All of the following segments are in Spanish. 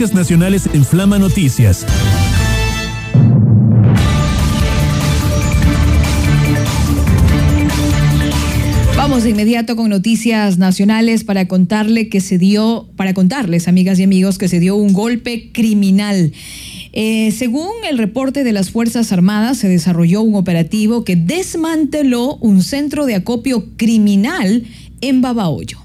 Noticias Nacionales en Flama Noticias. Vamos de inmediato con noticias nacionales para contarles, amigas y amigos, que se dio un golpe criminal. Según el reporte de las Fuerzas Armadas, se desarrolló un operativo que desmanteló un centro de acopio criminal en Babahoyo.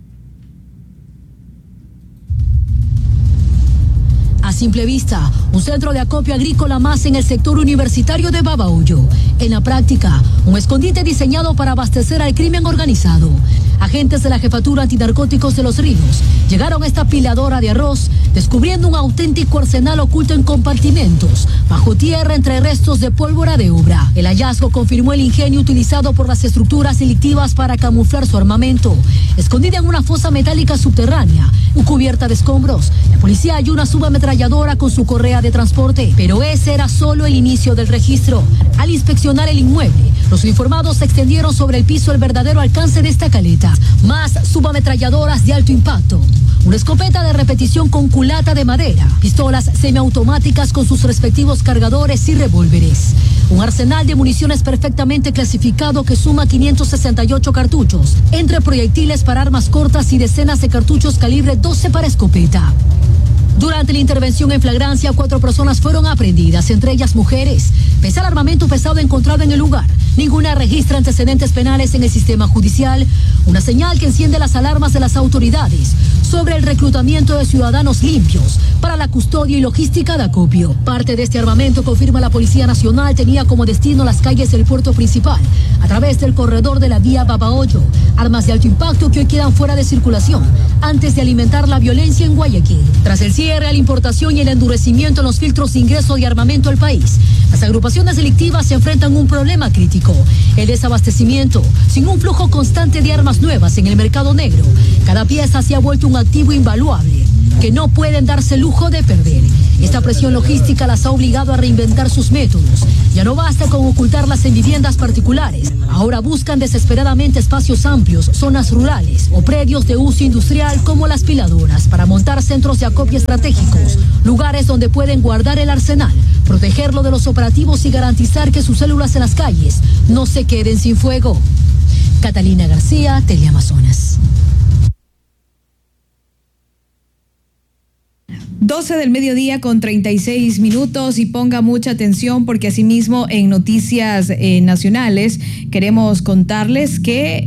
A simple vista, un centro de acopio agrícola más en el sector universitario de Babahoyo. En la práctica, un escondite diseñado para abastecer al crimen organizado. Agentes de la Jefatura Antinarcóticos de Los Ríos llegaron a esta piladora de arroz, descubriendo un auténtico arsenal oculto en compartimentos, bajo tierra entre restos de pólvora de obra. El hallazgo confirmó el ingenio utilizado por las estructuras delictivas para camuflar su armamento. Escondida en una fosa metálica subterránea, cubierta de escombros, la policía halló una subametralladora con su correa de transporte, pero ese era solo el inicio del registro. Al inspeccionar el inmueble, los uniformados se extendieron sobre el piso el verdadero alcance de esta caleta. Más subametralladoras de alto impacto, una escopeta de repetición con culata de madera, pistolas semiautomáticas con sus respectivos cargadores y revólveres. Un arsenal de municiones perfectamente clasificado que suma 568 cartuchos, entre proyectiles para armas cortas y decenas de cartuchos calibre 12 para escopeta. Durante la intervención en flagrancia, 4 personas fueron aprehendidas, entre ellas mujeres. Pese al armamento pesado encontrado en el lugar, ninguna registra antecedentes penales en el sistema judicial, una señal que enciende las alarmas de las autoridades sobre el reclutamiento de ciudadanos limpios para la custodia y logística de acopio. Parte de este armamento, confirma la Policía Nacional, tenía como destino las calles del puerto principal, a través del corredor de la vía Babahoyo. Armas de alto impacto que hoy quedan fuera de circulación, antes de alimentar la violencia en Guayaquil. Tras el cierre a la importación y el endurecimiento en los filtros de ingreso de armamento al país, las agrupaciones delictivas se enfrentan a un problema crítico: el desabastecimiento. Sin un flujo constante de armas nuevas en el mercado negro, cada pieza se ha vuelto un activo invaluable que no pueden darse el lujo de perder. Esta presión logística las ha obligado a reinventar sus métodos. Ya no basta con ocultarlas en viviendas particulares. Ahora buscan desesperadamente espacios amplios, zonas rurales o predios de uso industrial como las piladoras para montar centros de acopio estratégicos, lugares donde pueden guardar el arsenal, protegerlo de los operativos y garantizar que sus células en las calles no se queden sin fuego. Catalina García, Teleamazonas. 12 del mediodía con 36 minutos, y ponga mucha atención porque asimismo en noticias nacionales queremos contarles que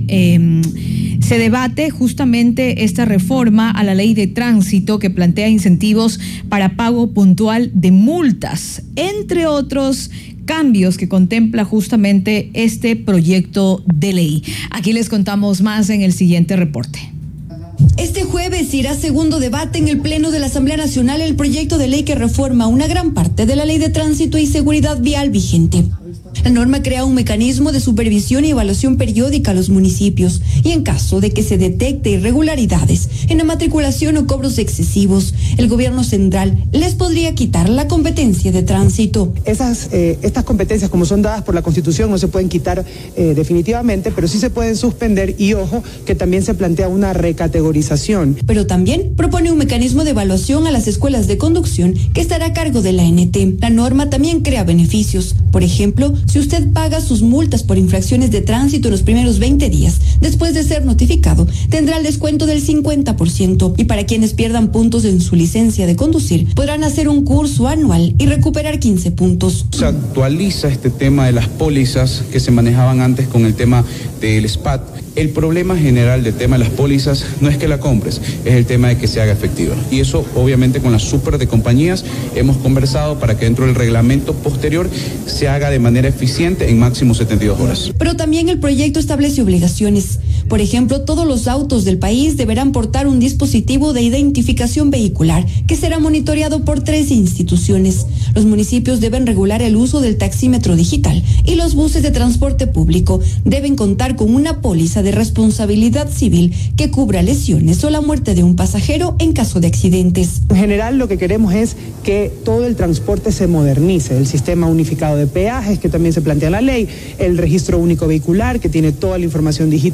se debate justamente esta reforma a la ley de tránsito que plantea incentivos para pago puntual de multas, entre otros cambios que contempla justamente este proyecto de ley. Aquí les contamos más en el siguiente reporte. Este jueves irá a segundo debate en el Pleno de la Asamblea Nacional el proyecto de ley que reforma una gran parte de la Ley de Tránsito y Seguridad Vial vigente. La norma crea un mecanismo de supervisión y evaluación periódica a los municipios, y en caso de que se detecte irregularidades en la matriculación o cobros excesivos, el gobierno central les podría quitar la competencia de tránsito. Estas competencias, como son dadas por la Constitución, no se pueden quitar definitivamente, pero sí se pueden suspender, y ojo, que también se plantea una recategorización. Pero también propone un mecanismo de evaluación a las escuelas de conducción que estará a cargo de la ANT. La norma también crea beneficios. Por ejemplo, si usted paga sus multas por infracciones de tránsito en los primeros 20 días después de ser notificado, tendrá el descuento del 50%. Y para quienes pierdan puntos en su licencia de conducir, podrán hacer un curso anual y recuperar 15 puntos. Se actualiza este tema de las pólizas que se manejaban antes con el tema del SPAT. El problema general del tema de las pólizas no es que la compres, es el tema de que se haga efectiva. Y eso, obviamente, con las super de compañías hemos conversado para que dentro del reglamento posterior se haga de manera eficiente en máximo 72 horas. Pero también el proyecto establece obligaciones. Por ejemplo, todos los autos del país deberán portar un dispositivo de identificación vehicular que será monitoreado por 3 instituciones. Los municipios deben regular el uso del taxímetro digital, y los buses de transporte público deben contar con una póliza de responsabilidad civil que cubra lesiones o la muerte de un pasajero en caso de accidentes. En general, lo que queremos es que todo el transporte se modernice, el sistema unificado de peajes que también se plantea en la ley, el registro único vehicular que tiene toda la información digital,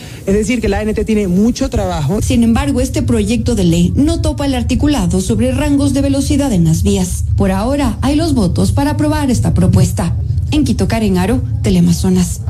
Es decir, que la ANT tiene mucho trabajo. Sin embargo, este proyecto de ley no topa el articulado sobre rangos de velocidad en las vías. Por ahora, hay los votos para aprobar esta propuesta. En Quito, Karen Aro, Teleamazonas.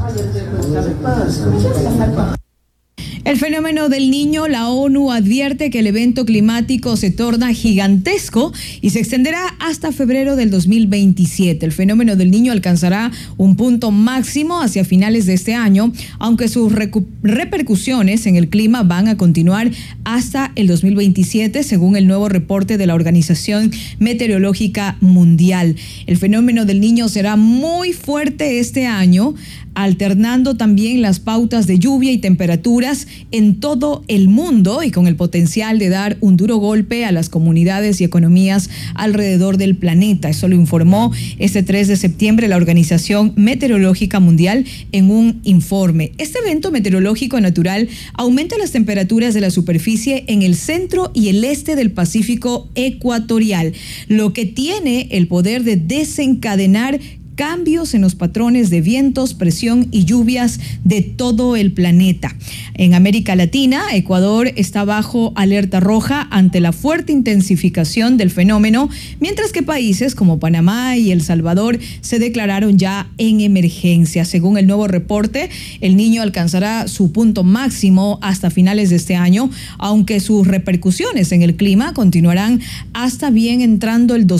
El fenómeno del Niño, la ONU advierte que el evento climático se torna gigantesco y se extenderá hasta febrero del 2027. El fenómeno del Niño alcanzará un punto máximo hacia finales de este año, aunque sus repercusiones en el clima van a continuar hasta el 2027, según el nuevo reporte de la Organización Meteorológica Mundial. El fenómeno del Niño será muy fuerte este año, alternando también las pautas de lluvia y temperaturas en todo el mundo y con el potencial de dar un duro golpe a las comunidades y economías alrededor del planeta. Eso lo informó este 3 de septiembre la Organización Meteorológica Mundial en un informe. Este evento meteorológico natural aumenta las temperaturas de la superficie en el centro y el este del Pacífico ecuatorial, lo que tiene el poder de desencadenar cambios en los patrones de vientos, presión y lluvias de todo el planeta. En América Latina, Ecuador está bajo alerta roja ante la fuerte intensificación del fenómeno, mientras que países como Panamá y El Salvador se declararon ya en emergencia. Según el nuevo reporte, el Niño alcanzará su punto máximo hasta finales de este año, aunque sus repercusiones en el clima continuarán hasta bien entrando el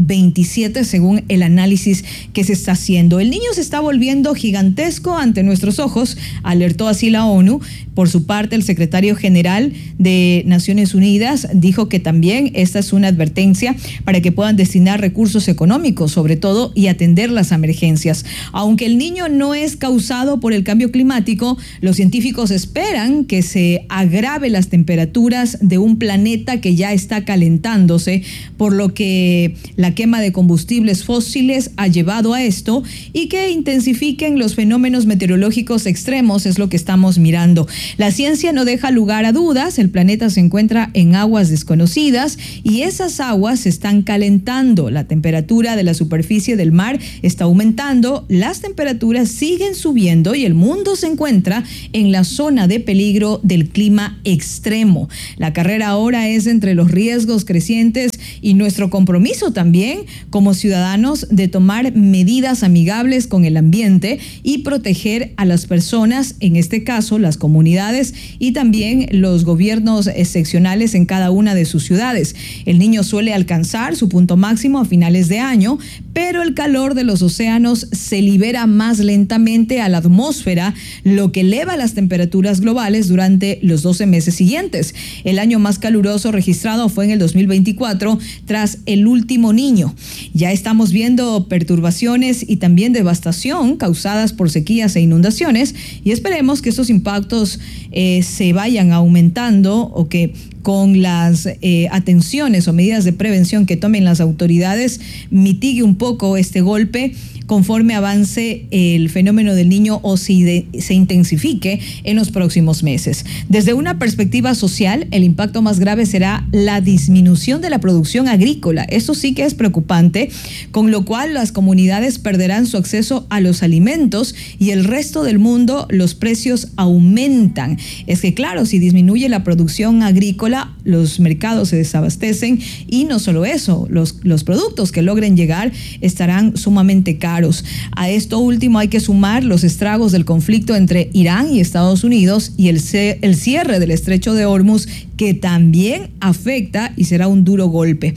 2027, según el análisis que se está haciendo. El Niño se está volviendo gigantesco ante nuestros ojos, alertó así la ONU. Por su parte, el secretario general de Naciones Unidas dijo que también esta es una advertencia para que puedan destinar recursos económicos, sobre todo, y atender las emergencias. Aunque el Niño no es causado por el cambio climático, los científicos esperan que se agrave las temperaturas de un planeta que ya está calentándose, por lo que la quema de combustibles fósiles ha llevado a esto, y que intensifiquen los fenómenos meteorológicos extremos es lo que estamos mirando. La ciencia no deja lugar a dudas, el planeta se encuentra en aguas desconocidas y esas aguas se están calentando. La temperatura de la superficie del mar está aumentando, las temperaturas siguen subiendo y el mundo se encuentra en la zona de peligro del clima extremo. La carrera ahora es entre los riesgos crecientes y nuestro compromiso también como ciudadanos de tomar medidas amigables con el ambiente y proteger a las personas, en este caso las comunidades y también los gobiernos seccionales en cada una de sus ciudades. El Niño suele alcanzar su punto máximo a finales de año, pero el calor de los océanos se libera más lentamente a la atmósfera, lo que eleva las temperaturas globales durante los 12 meses siguientes. El año más caluroso registrado fue en el 2024, tras el último Niño. Ya estamos viendo perturbaciones y también devastación causadas por sequías e inundaciones, y esperemos que estos impactos se vayan aumentando, o que con las atenciones o medidas de prevención que tomen las autoridades mitigue un poco este golpe conforme avance el fenómeno del Niño o si se intensifique en los próximos meses. Desde una perspectiva social, el impacto más grave será la disminución de la producción agrícola. Eso sí que es preocupante, con lo cual las comunidades perderán su acceso a los alimentos y el resto del mundo los precios aumentan. Es que claro, si disminuye la producción agrícola, los mercados se desabastecen y no solo eso, los productos que logren llegar estarán sumamente caros. A esto último hay que sumar los estragos del conflicto entre Irán y Estados Unidos y el cierre del estrecho de Hormuz, que también afecta y será un duro golpe.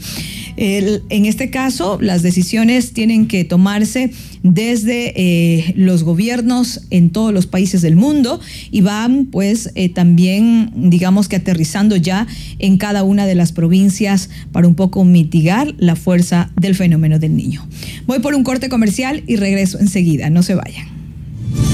En este caso, las decisiones tienen que tomarse desde los gobiernos en todos los países del mundo y van pues también, digamos que aterrizando ya en cada una de las provincias para un poco mitigar la fuerza del fenómeno del Niño. Voy por un corte comercial y regreso enseguida, no se vayan.